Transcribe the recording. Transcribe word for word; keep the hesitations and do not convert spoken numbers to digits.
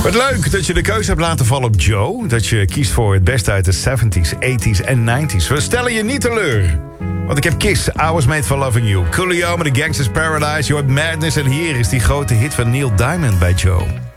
Wat leuk dat je de keuze hebt laten vallen op Joe. Dat je kiest voor het beste uit de zeventies, tachtiger en negentiger. We stellen je niet teleur. Want ik heb Kiss, I Was Made For Loving You. Coolio met The Gangsta's Paradise. Je hoort Madness en hier is die grote hit van Neil Diamond bij Joe.